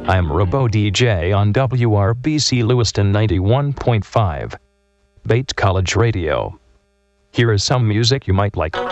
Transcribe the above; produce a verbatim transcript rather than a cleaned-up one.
I'm Robo D J on W R B C Lewiston ninety-one point five. Bait College Radio. Here is some music you might like.